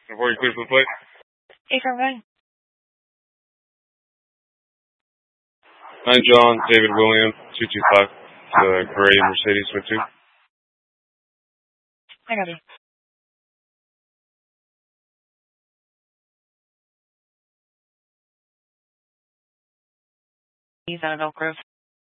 Before you clear for the plate. Hey, Carmine. Hi, John. David William, 225. Gray Mercedes with 2. I got you. He's out of Elk Grove.